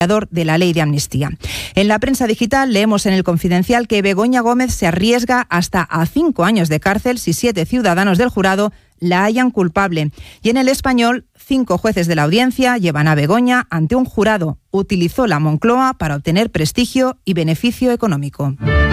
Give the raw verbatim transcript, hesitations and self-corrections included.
de la ley de amnistía. En la prensa digital leemos en El Confidencial que Begoña Gómez se arriesga hasta a cinco años de cárcel si siete ciudadanos del jurado la hallan culpable. Y en El Español, cinco jueces de la audiencia llevan a Begoña ante un jurado. Utilizó la Moncloa para obtener prestigio y beneficio económico.